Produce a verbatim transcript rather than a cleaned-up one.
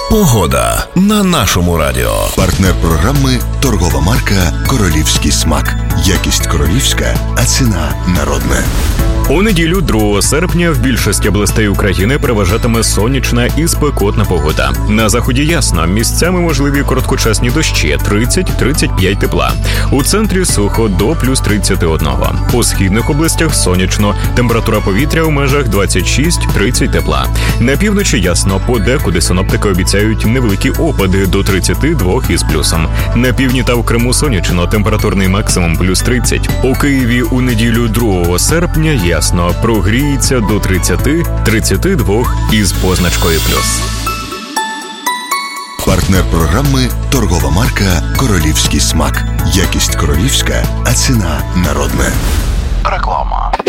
Погода на нашому радіо. Партнер програми – торгова марка «Королівський смак». Якість королівська, а ціна народна. У неділю, другого серпня, в більшості областей України переважатиме сонячна і спекотна погода. На заході ясно, місцями можливі короткочасні дощі – тридцять-тридцять п'ять тепла. У центрі сухо до плюс тридцять один. У східних областях сонячно, температура повітря у межах двадцять шість - тридцять тепла. На півночі ясно, подекуди синоптики обіцяють невеликі опади до тридцяти двох із плюсом. На півдні та в Криму сонячно, температурний максимум плюс тридцять. У Києві у неділю другого серпня є ясно, прогріється до тридцяти - тридцяти двох із позначкою плюс. Партнер програми – торгова марка «Королівський смак». Якість королівська, а ціна народна. Реклама.